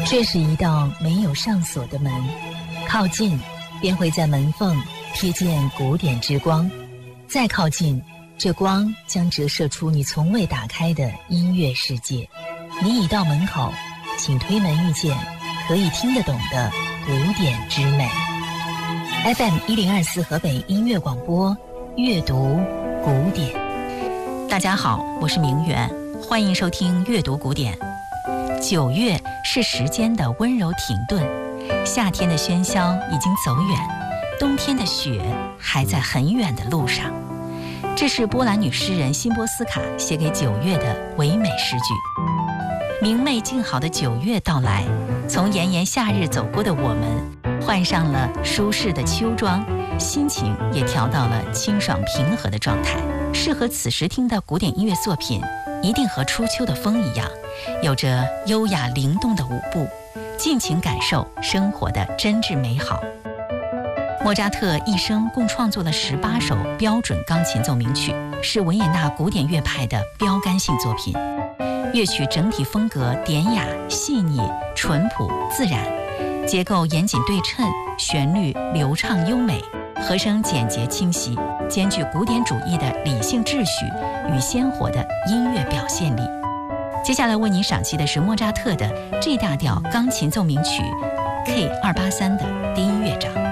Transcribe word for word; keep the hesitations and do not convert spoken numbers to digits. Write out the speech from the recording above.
这是一道没有上锁的门，靠近便会在门缝瞥见古典之光，再靠近，这光将折射出你从未打开的音乐世界。你已到门口，请推门遇见可以听得懂的古典之美。 F M 一零二四河北音乐广播，阅读古典。 大家好，我是明媛，欢迎收听阅读古典。九月是时间的温柔停顿，夏天的喧嚣已经走远，冬天的雪还在很远的路上。这是波兰女诗人辛波斯卡写给九月的唯美诗句。明媚静好的九月到来，从炎炎夏日走过的我们，换上了舒适的秋装，心情也调到了清爽平和的状态。适合此时听的古典音乐作品，一定和初秋的风一样，有着优雅灵动的舞步，尽情感受生活的真挚美好。莫扎特一生共创作了十八首标准钢琴奏鸣曲，是维也纳古典乐派的标杆性作品。乐曲整体风格典雅、细腻、淳朴、自然，结构严谨对称，旋律流畅优美，和声简洁清晰，兼具古典主义的理性秩序与鲜活的音乐表现力。接下来为您赏析的是莫扎特的 G 大调钢琴奏鸣曲 K 二八三的第一乐章。